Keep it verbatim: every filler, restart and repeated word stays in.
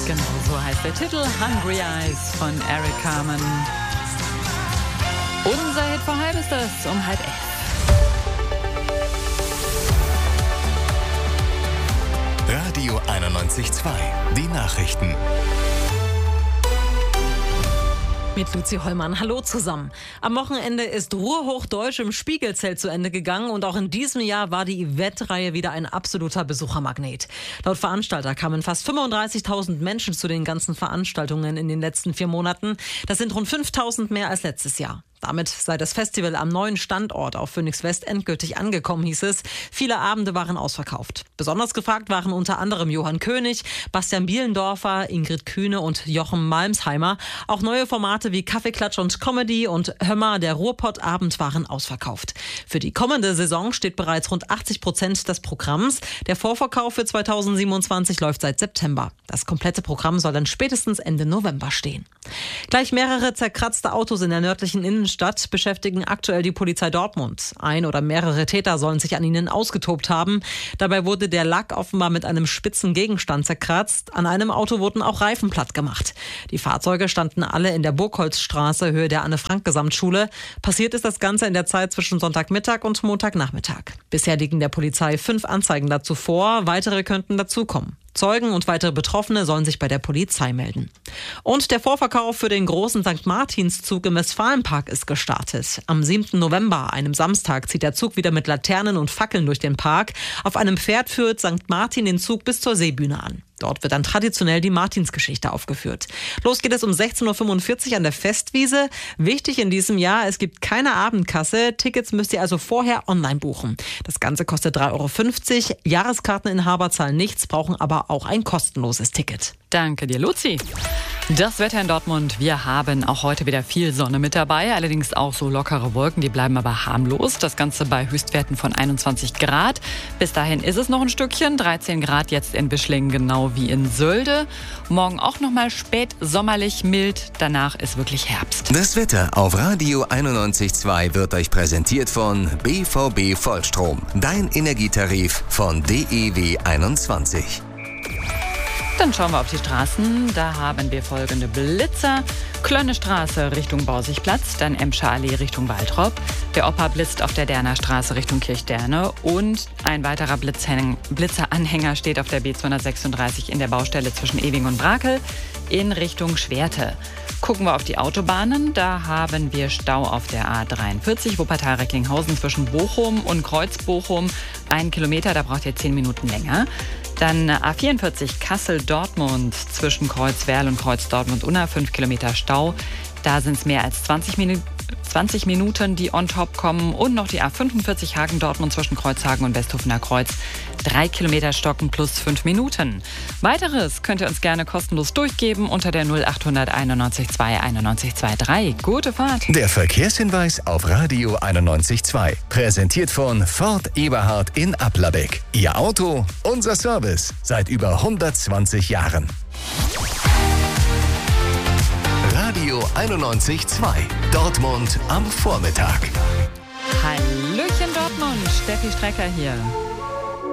Genau so heißt der Titel, Hungry Eyes von Eric Carmen. Unser Hit vor halb ist das, um halb elf. Radio einundneunzig Komma zwei, die Nachrichten. Mit Luzi Hollmann. Hallo zusammen. Am Wochenende ist Ruhrhochdeutsch im Spiegelzelt zu Ende gegangen und auch in diesem Jahr war die Eventreihe wieder ein absoluter Besuchermagnet. Laut Veranstalter kamen fast fünfunddreißigtausend Menschen zu den ganzen Veranstaltungen in den letzten vier Monaten. Das sind rund fünftausend mehr als letztes Jahr. Damit sei das Festival am neuen Standort auf Phoenix West endgültig angekommen, hieß es. Viele Abende waren ausverkauft. Besonders gefragt waren unter anderem Johann König, Bastian Bielendorfer, Ingrid Kühne und Jochen Malmsheimer. Auch neue Formate wie Kaffeeklatsch und Comedy und Hömmer, der Ruhrpott-Abend waren ausverkauft. Für die kommende Saison steht bereits rund achtzig Prozent des Programms. Der Vorverkauf für zweitausendsiebenundzwanzig läuft seit September. Das komplette Programm soll dann spätestens Ende November stehen. Gleich mehrere zerkratzte Autos in der nördlichen Innenstadt beschäftigen aktuell die Polizei Dortmund. Ein oder mehrere Täter sollen sich an ihnen ausgetobt haben. Dabei wurde der Lack offenbar mit einem spitzen Gegenstand zerkratzt. An einem Auto wurden auch Reifen platt gemacht. Die Fahrzeuge standen alle in der Burgholzstraße, Höhe der Anne-Frank-Gesamtschule. Passiert ist das Ganze in der Zeit zwischen Sonntagmittag und Montagnachmittag. Bisher liegen der Polizei fünf Anzeigen dazu vor. Weitere könnten dazukommen. Zeugen und weitere Betroffene sollen sich bei der Polizei melden. Und der Vorverkauf für den großen Sankt Martinszug im Westfalenpark ist gestartet. Am siebten November, einem Samstag, zieht der Zug wieder mit Laternen und Fackeln durch den Park. Auf einem Pferd führt Sankt Martin den Zug bis zur Seebühne an. Dort wird dann traditionell die Martinsgeschichte aufgeführt. Los geht es um sechzehn Uhr fünfundvierzig an der Festwiese. Wichtig in diesem Jahr, es gibt keine Abendkasse. Tickets müsst ihr also vorher online buchen. Das Ganze kostet drei Euro fünfzig. Jahreskarteninhaber zahlen nichts, brauchen aber auch ein kostenloses Ticket. Danke dir, Luzi. Das Wetter in Dortmund, wir haben auch heute wieder viel Sonne mit dabei, allerdings auch so lockere Wolken, die bleiben aber harmlos. Das Ganze bei Höchstwerten von einundzwanzig Grad. Bis dahin ist es noch ein Stückchen, dreizehn Grad jetzt in Bischlingen, genau wie in Sölde. Morgen auch nochmal spät sommerlich mild, danach ist wirklich Herbst. Das Wetter auf Radio einundneunzig Komma zwei wird euch präsentiert von B V B Vollstrom. Dein Energietarif von D E W einundzwanzig. Dann schauen wir auf die Straßen. Da haben wir folgende Blitzer. Klönne Straße Richtung Borsigplatz, dann Emscher Allee Richtung Waltrop. Der Opa blitzt auf der Derner Straße Richtung Kirchderne. Und ein weiterer Blitzhäng- Blitzeranhänger steht auf der B zweihundertsechsunddreißig in der Baustelle zwischen Ewing und Brakel in Richtung Schwerte. Gucken wir auf die Autobahnen. Da haben wir Stau auf der A dreiundvierzig, Wuppertal-Recklinghausen zwischen Bochum und Kreuz-Bochum. Ein Kilometer, da braucht ihr zehn Minuten länger. Dann A vierundvierzig Kassel-Dortmund zwischen Kreuzwerl und Kreuz-Dortmund-Unna, fünf Kilometer Stau. Da sind es mehr als zwanzig Minuten. zwanzig Minuten, die on top kommen. Und noch die A fünfundvierzig Hagen-Dortmund zwischen Kreuzhagen und Westhofener Kreuz. Drei Kilometer Stocken plus fünf Minuten. Weiteres könnt ihr uns gerne kostenlos durchgeben unter der null acht einundneunzig zwei einundneunzig drei. Gute Fahrt. Der Verkehrshinweis auf Radio einundneunzig Komma zwei. Präsentiert von Ford Eberhard in Applerbeck. Ihr Auto, unser Service. Seit über hundertzwanzig Jahren. Radio einundneunzig Komma zwei. Dortmund am Vormittag. Hallöchen Dortmund, Steffi Strecker hier.